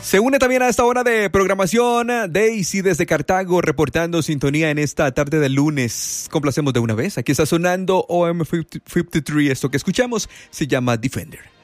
Se une también a esta hora de programación Daisy desde Cartago, reportando sintonía en esta tarde de lunes. Complacemos de una vez. Aquí está sonando OM53. Esto que escuchamos se llama Defender.